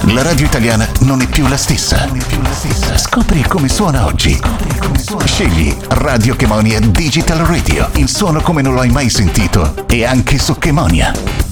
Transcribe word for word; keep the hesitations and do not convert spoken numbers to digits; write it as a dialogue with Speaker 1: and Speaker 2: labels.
Speaker 1: La radio italiana non è più la stessa. Scopri come suona oggi. Scegli Radio Chemonia Digital Radio. Il suono come non lo hai mai sentito. E anche su Chemonia.